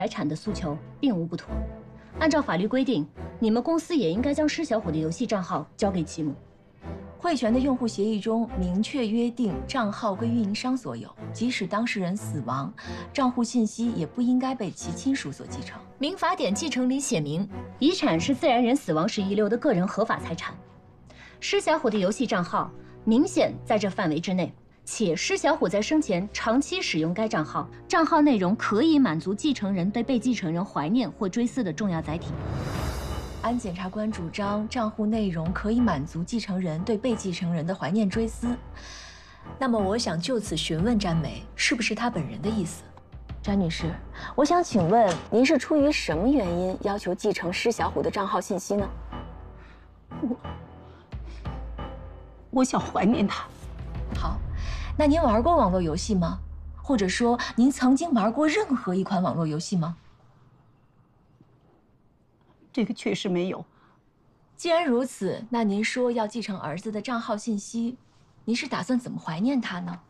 财产的诉求并无不妥。按照法律规定，你们公司也应该将施小虎的游戏账号交给其母。 汇权的用户协议中明确约定，账号归运营商所有，即使当事人死亡，账户信息也不应该被其亲属所继承。 民法典继承里写明，遗产是自然人死亡时遗留的个人合法财产。施小虎的游戏账号明显在这范围之内，且施小虎在生前长期使用该账号，账号内容可以满足继承人对被继承人怀念或追思的重要载体。 安检察官主张账户内容可以满足继承人对被继承人的怀念追思。那么，我想就此询问詹梅，是不是她本人的意思？詹女士，我想请问您是出于什么原因要求继承施小虎的账号信息呢？ 我想怀念他。 好，那您玩过网络游戏吗？或者说您曾经玩过任何一款网络游戏吗？ 这个确实没有。 既然如此，那您说要继承儿子的账号信息，您是打算怎么怀念他呢？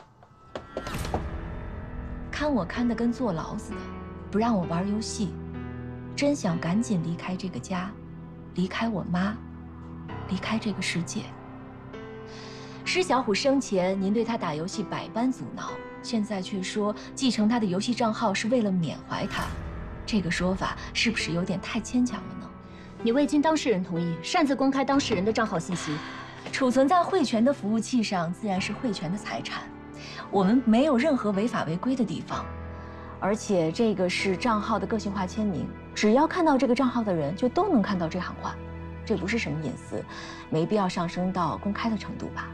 看我看得跟坐牢似的，不让我玩游戏，真想赶紧离开这个家，离开我妈，离开这个世界。施小虎生前，您对他打游戏百般阻挠，现在却说继承他的游戏账号是为了缅怀他，这个说法是不是有点太牵强了呢？ 你未经当事人同意，擅自公开当事人的账号信息， 储存在汇权的服务器上，自然是汇权的财产。我们没有任何违法违规的地方，而且这个是账号的个性化签名，只要看到这个账号的人，就都能看到这行话。这不是什么隐私，没必要上升到公开的程度吧？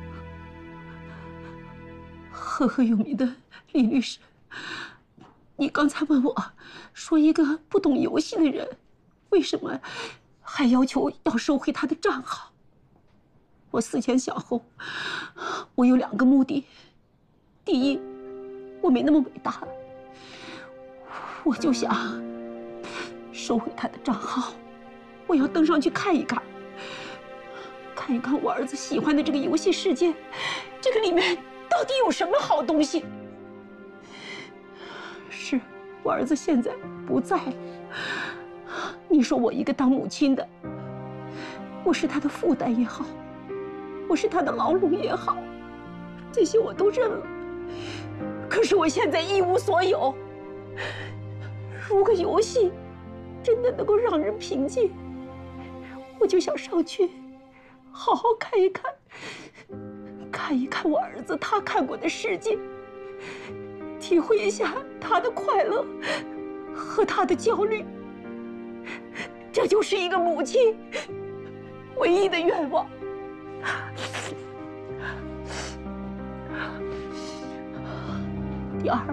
赫赫有名的李律师，你刚才问我，说一个不懂游戏的人，为什么还要求要收回他的账号？我思前想后，我有2个目的。第一，我没那么伟大，我就想收回他的账号，我要登上去看一看，看一看我儿子喜欢的这个游戏世界，这个里面到底有什么好东西？是我儿子现在不在了，你说我一个当母亲的，我是他的负担也好，我是他的牢笼也好，这些我都认了。可是我现在一无所有。如果游戏真的能够让人平静，我就想上去好好看一看，看一看我儿子他看过的世界，体会一下他的快乐和他的焦虑。这就是一个母亲唯一的愿望。第二，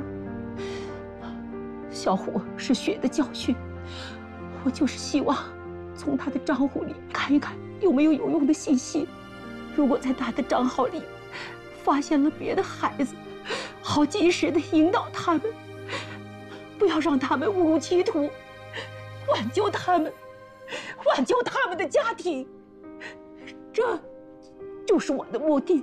小虎是血的教训，我就是希望从他的账户里看一看有没有有用的信息。如果在他的账号里发现了别的孩子，好及时的引导他们，不要让他们误入歧途，挽救他们，挽救他们的家庭，这就是我的目的。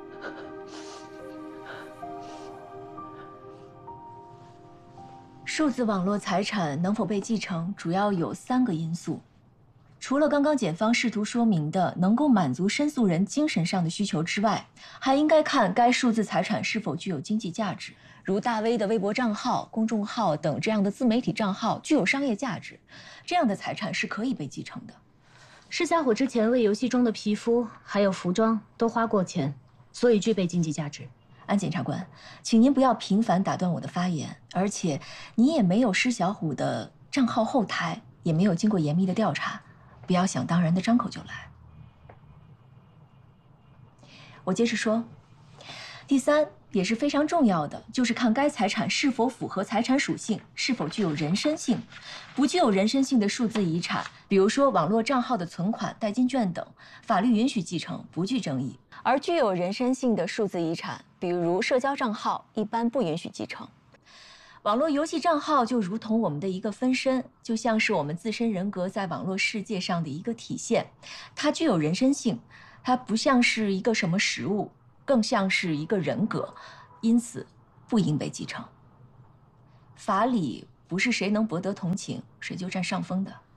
数字网络财产能否被继承，主要有3个因素。除了刚刚检方试图说明的能够满足申诉人精神上的需求之外，还应该看该数字财产是否具有经济价值，如大 V 的微博账号、公众号等这样的自媒体账号具有商业价值，这样的财产是可以被继承的。 施小虎之前为游戏中的皮肤还有服装都花过钱，所以具备经济价值。 安检察官，请您不要频繁打断我的发言，而且你也没有施小虎的账号后台，也没有经过严密的调查，不要想当然的张口就来。我接着说，第3也是非常重要的，就是看该财产是否符合财产属性，是否具有人身性。不具有人身性的数字遗产，比如说网络账号的存款、代金券等，法律允许继承，不具争议。而具有人身性的数字遗产，比如社交账号，一般不允许继承。网络游戏账号就如同我们的一个分身，就像是我们自身人格在网络世界上的一个体现，它具有人身性，它不像是一个什么实物，更像是一个人格，因此不应被继承。法理不是谁能博得同情，谁就占上风的。